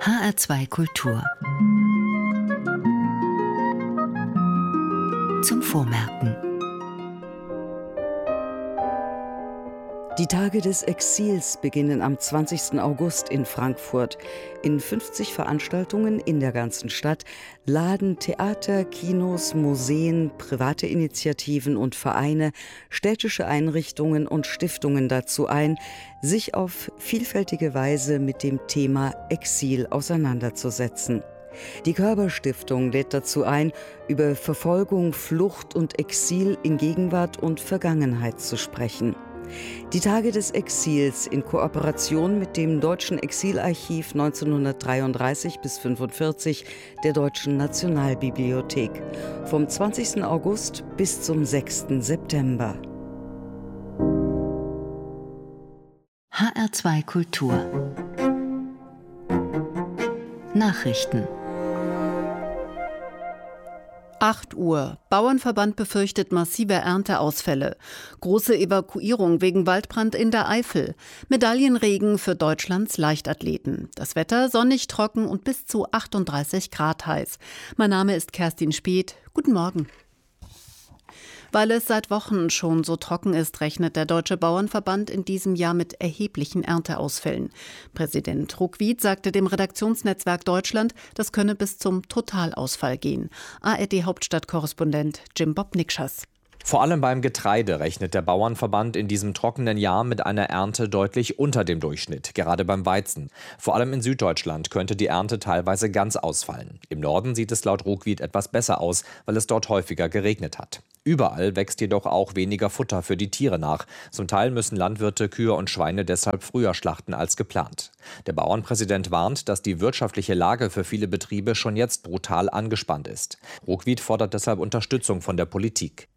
HR2 Kultur. Zum Vormerken. Die Tage des Exils beginnen am 20. August in Frankfurt. In 50 Veranstaltungen in der ganzen Stadt laden Theater, Kinos, Museen, private Initiativen und Vereine, städtische Einrichtungen und Stiftungen dazu ein, sich auf vielfältige Weise mit dem Thema Exil auseinanderzusetzen. Die Körber-Stiftung lädt dazu ein, über Verfolgung, Flucht und Exil in Gegenwart und Vergangenheit zu sprechen. Die Tage des Exils in Kooperation mit dem Deutschen Exilarchiv 1933 bis 1945 der Deutschen Nationalbibliothek. Vom 20. August bis zum 6. September. HR2 Kultur. Nachrichten. 8 Uhr. Bauernverband befürchtet massive Ernteausfälle. Große Evakuierung wegen Waldbrand in der Eifel. Medaillenregen für Deutschlands Leichtathleten. Das Wetter sonnig, trocken und bis zu 38 Grad heiß. Mein Name ist Kerstin Speth. Guten Morgen. Weil es seit Wochen schon so trocken ist, rechnet der Deutsche Bauernverband in diesem Jahr mit erheblichen Ernteausfällen. Präsident Ruckwied sagte dem Redaktionsnetzwerk Deutschland, das könne bis zum Totalausfall gehen. ARD-Hauptstadtkorrespondent Jim Bob Nikschas. Vor allem beim Getreide rechnet der Bauernverband in diesem trockenen Jahr mit einer Ernte deutlich unter dem Durchschnitt, gerade beim Weizen. Vor allem in Süddeutschland könnte die Ernte teilweise ganz ausfallen. Im Norden sieht es laut Ruckwied etwas besser aus, weil es dort häufiger geregnet hat. Überall wächst jedoch auch weniger Futter für die Tiere nach. Zum Teil müssen Landwirte Kühe und Schweine deshalb früher schlachten als geplant. Der Bauernpräsident warnt, dass die wirtschaftliche Lage für viele Betriebe schon jetzt brutal angespannt ist. Ruckwied fordert deshalb Unterstützung von der Politik.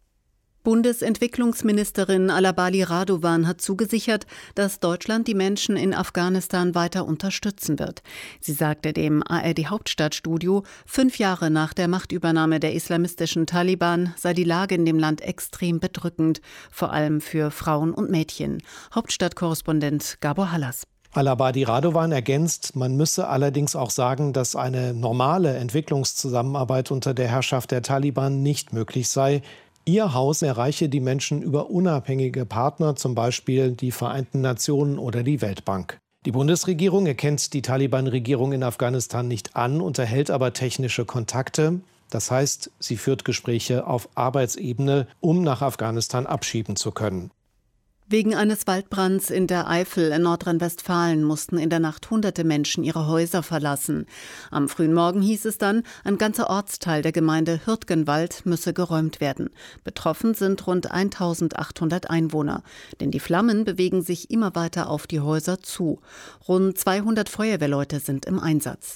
Bundesentwicklungsministerin Alabali Radovan hat zugesichert, dass Deutschland die Menschen in Afghanistan weiter unterstützen wird. Sie sagte dem ARD-Hauptstadtstudio, 5 Jahre nach der Machtübernahme der islamistischen Taliban sei die Lage in dem Land extrem bedrückend, vor allem für Frauen und Mädchen. Hauptstadtkorrespondent Gabor Hallas. Alabadi Radovan ergänzt, man müsse allerdings auch sagen, dass eine normale Entwicklungszusammenarbeit unter der Herrschaft der Taliban nicht möglich sei. Ihr Haus erreiche die Menschen über unabhängige Partner, zum Beispiel die Vereinten Nationen oder die Weltbank. Die Bundesregierung erkennt die Taliban-Regierung in Afghanistan nicht an, unterhält aber technische Kontakte. Das heißt, sie führt Gespräche auf Arbeitsebene, um nach Afghanistan abschieben zu können. Wegen eines Waldbrands in der Eifel in Nordrhein-Westfalen mussten in der Nacht hunderte Menschen ihre Häuser verlassen. Am frühen Morgen hieß es dann, ein ganzer Ortsteil der Gemeinde Hürtgenwald müsse geräumt werden. Betroffen sind rund 1800 Einwohner. Denn die Flammen bewegen sich immer weiter auf die Häuser zu. Rund 200 Feuerwehrleute sind im Einsatz.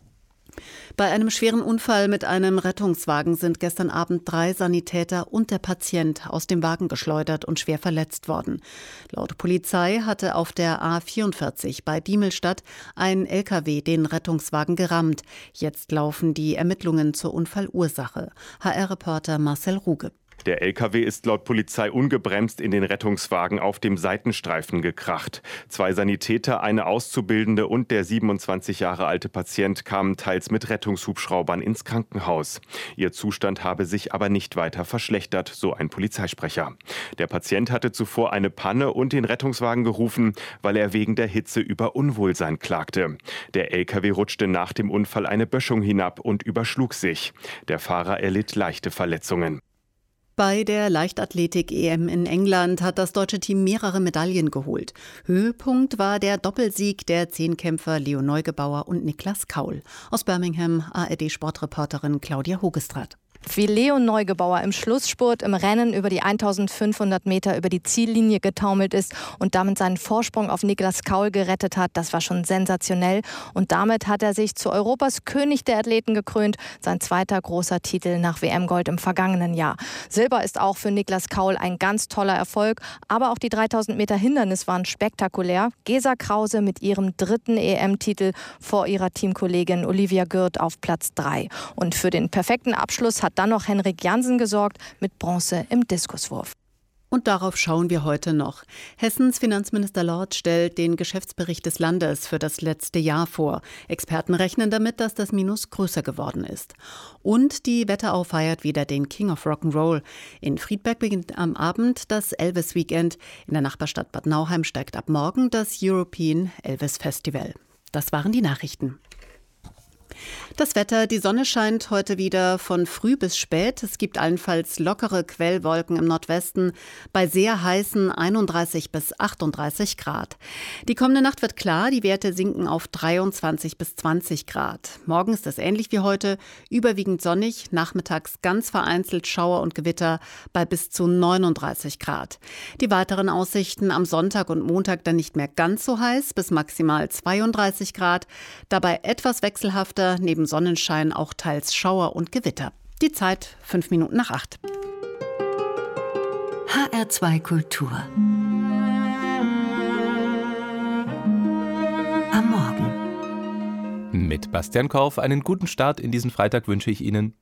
Bei einem schweren Unfall mit einem Rettungswagen sind gestern Abend 3 Sanitäter und der Patient aus dem Wagen geschleudert und schwer verletzt worden. Laut Polizei hatte auf der A44 bei Diemelstadt ein LKW den Rettungswagen gerammt. Jetzt laufen die Ermittlungen zur Unfallursache. HR-Reporter Marcel Ruge. Der LKW ist laut Polizei ungebremst in den Rettungswagen auf dem Seitenstreifen gekracht. 2 Sanitäter, eine Auszubildende und der 27 Jahre alte Patient kamen teils mit Rettungshubschraubern ins Krankenhaus. Ihr Zustand habe sich aber nicht weiter verschlechtert, so ein Polizeisprecher. Der Patient hatte zuvor eine Panne und den Rettungswagen gerufen, weil er wegen der Hitze über Unwohlsein klagte. Der LKW rutschte nach dem Unfall eine Böschung hinab und überschlug sich. Der Fahrer erlitt leichte Verletzungen. Bei der Leichtathletik-EM in England hat das deutsche Team mehrere Medaillen geholt. Höhepunkt war der Doppelsieg der Zehnkämpfer Leo Neugebauer und Niklas Kaul. Aus Birmingham ARD-Sportreporterin Claudia Hogestradt. Wie Leo Neugebauer im Schlussspurt im Rennen über die 1500 Meter über die Ziellinie getaumelt ist und damit seinen Vorsprung auf Niklas Kaul gerettet hat, das war schon sensationell. Und damit hat er sich zu Europas König der Athleten gekrönt, sein zweiter großer Titel nach WM-Gold im vergangenen Jahr. Silber ist auch für Niklas Kaul ein ganz toller Erfolg, aber auch die 3000 Meter Hindernis waren spektakulär. Gesa Krause mit ihrem 3. EM-Titel vor ihrer Teamkollegin Olivia Gürt auf Platz 3. Und für den perfekten Abschluss hat dann noch Henrik Jansen gesorgt mit Bronze im Diskuswurf. Und darauf schauen wir heute noch. Hessens Finanzminister Lorz stellt den Geschäftsbericht des Landes für das letzte Jahr vor. Experten rechnen damit, dass das Minus größer geworden ist. Und die Wetterau feiert wieder den King of Rock'n'Roll. In Friedberg beginnt am Abend das Elvis Weekend. In der Nachbarstadt Bad Nauheim steigt ab morgen das European Elvis Festival. Das waren die Nachrichten. Das Wetter, die Sonne scheint heute wieder von früh bis spät. Es gibt allenfalls lockere Quellwolken im Nordwesten bei sehr heißen 31 bis 38 Grad. Die kommende Nacht wird klar, die Werte sinken auf 23 bis 20 Grad. Morgen ist es ähnlich wie heute, überwiegend sonnig, nachmittags ganz vereinzelt Schauer und Gewitter bei bis zu 39 Grad. Die weiteren Aussichten am Sonntag und Montag dann nicht mehr ganz so heiß, bis maximal 32 Grad, dabei etwas wechselhafter, neben Sonnenschein auch teils Schauer und Gewitter. Die Zeit 7:05. HR2 Kultur. Am Morgen. Mit Bastian Korf einen guten Start in diesen Freitag wünsche ich Ihnen.